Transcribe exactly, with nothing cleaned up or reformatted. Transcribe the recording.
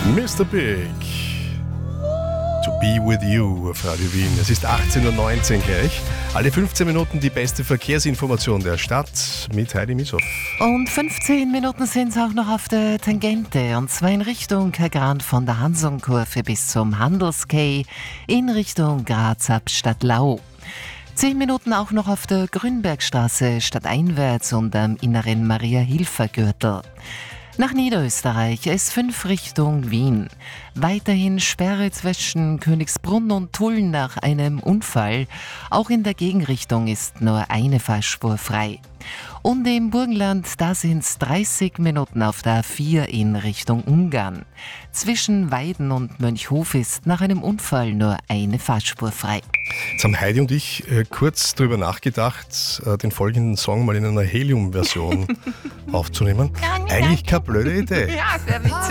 Mister Big, To Be With You auf Radio Wien. Es ist achtzehn Uhr neunzehn gleich. Alle fünfzehn Minuten die beste Verkehrsinformation der Stadt mit Heidi Mieshoff. Und fünfzehn Minuten sind es auch noch auf der Tangente. Und zwar in Richtung Kagran von der Hansonkurve bis zum Handelskay, in Richtung Graz ab Stadtlau. Zehn Minuten auch noch auf der Grünbergstraße stadteinwärts und am inneren Maria-Hilfer-Gürtel. Nach Niederösterreich S fünf Richtung Wien. Weiterhin Sperre zwischen Königsbrunn und Tulln nach einem Unfall. Auch in der Gegenrichtung ist nur eine Fahrspur frei. Und im Burgenland, da sind es dreißig Minuten auf der A vier in Richtung Ungarn. Zwischen Weiden und Mönchhof ist nach einem Unfall nur eine Fahrspur frei. Jetzt haben Heidi und ich äh, kurz darüber nachgedacht, äh, den folgenden Song mal in einer Helium-Version aufzunehmen. Eigentlich keine blöde Idee. Ja, sehr witzig.